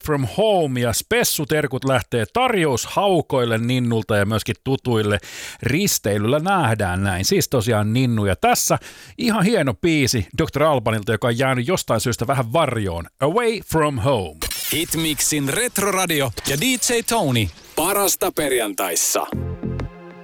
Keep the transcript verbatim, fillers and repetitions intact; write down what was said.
from Home ja spessuterkut lähtee tarjoushaukoille Ninnulta ja myöskin tutuille risteilyllä nähdään näin. Siis tosiaan Ninnu ja tässä ihan hieno biisi doktor Albanilta, joka on jäänyt jostain syystä vähän varjoon. Away from Home. Hitmixin Retroradio ja D J Tony parasta perjantaissa.